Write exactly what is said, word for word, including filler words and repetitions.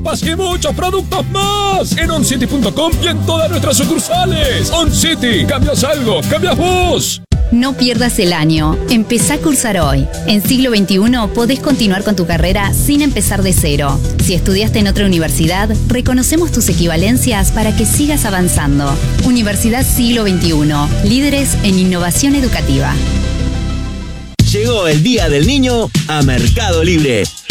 ropas y muchos productos más en oncity punto com y en todas nuestras sucursales. OnCity, ¿cambias algo? ¡Cambias vos! No pierdas el año. Empezá a cursar hoy. En Siglo veintiuno podés continuar con tu carrera sin empezar de cero. Si estudiaste en otra universidad, reconocemos tus equivalencias para que sigas avanzando. Universidad Siglo veintiuno. Líderes en innovación educativa. Llegó el Día del Niño a Mercado Libre.